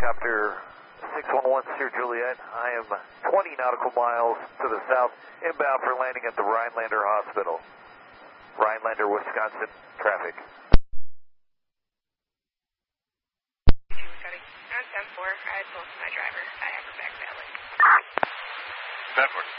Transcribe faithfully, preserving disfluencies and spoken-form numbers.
helicopter six one one Sir Juliet. I am twenty nautical miles to the south, inbound for landing at the Rhinelander Hospital. Rhinelander, Wisconsin, traffic. On ten four, I had both my driver. I have her back badly. ten four.